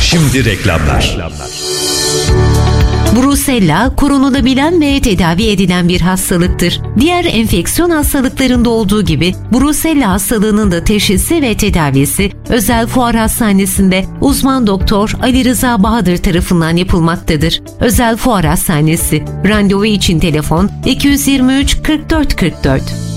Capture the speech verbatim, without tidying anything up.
Şimdi reklamlar. Brusella, korunulabilen ve tedavi edilen bir hastalıktır. Diğer enfeksiyon hastalıklarında olduğu gibi Brusella hastalığının da teşhisi ve tedavisi Özel Fuar Hastanesi'nde uzman doktor Ali Rıza Bahadır tarafından yapılmaktadır. Özel Fuar Hastanesi. Randevu için telefon iki yüz yirmi üç kırk dört kırk dört.